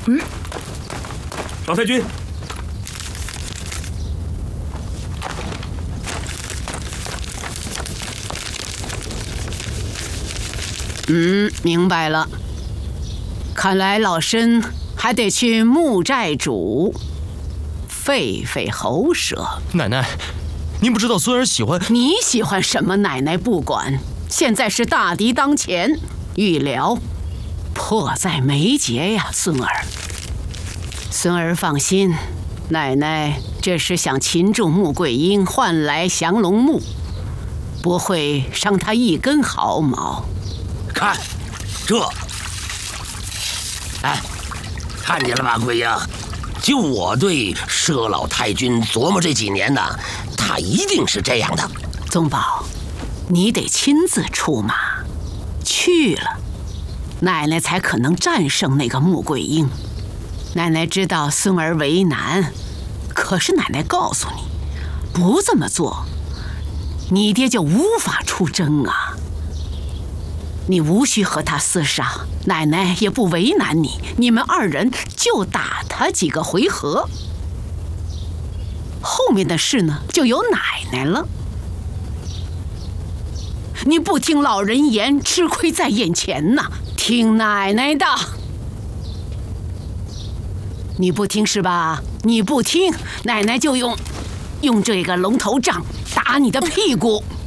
老太君。 明白了。看来老身还得去木寨主费费喉舌。 奶奶，您不知道孙儿喜欢…… 你喜欢什么？奶奶不管。现在是大敌当前，预疗迫在眉睫呀，孙儿。孙儿放心，奶奶这是想擒住穆桂英，换来降龙木，不会伤他一根毫毛。 看，这，哎，看见了吧，桂英？就我对佘老太君琢磨这几年呢，他一定是这样的。 宗保，你得亲自出马，去了，奶奶才可能战胜那个穆桂英。奶奶知道孙儿为难，可是奶奶告诉你，不这么做，你爹就无法出征啊。 你无需和他厮杀，奶奶也不为难你。你们二人就打他几个回合，后面的事呢，就由奶奶了。你不听老人言，吃亏在眼前呐！听奶奶的。你不听是吧？你不听，奶奶就用这个龙头杖打你的屁股。